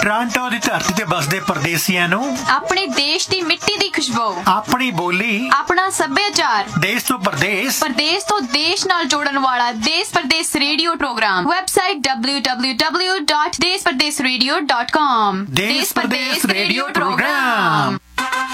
Toronto ਦੀ ਧਰਤੀ ਤੇ ਬਸਦੇ ਪਰਦੇਸੀਆਂ ਨੂੰ ਆਪਣੇ ਦੇਸ਼ ਦੀ ਮਿੱਟੀ ਦੀ ਖੁਸ਼ਬੂ, ਆਪਣੀ ਬੋਲੀ, ਆਪਣਾ ਸੱਭਿਆਚਾਰ, ਦੇਸ਼ ਤੋਂ ਪਰਦੇਸ ਤੋਂ ਦੇਸ਼ ਨਾਲ ਜੋੜਨ ਵਾਲਾ ਦੇਸ਼ ਪਰਦੇਸ ਰੇਡੀਓ ਪ੍ਰੋਗਰਾਮ। Website www.deshpardesradio.com। ਦੇਸ਼ ਪਰਦੇਸ ਰੇਡੀਓ ਪ੍ਰੋਗਰਾਮ।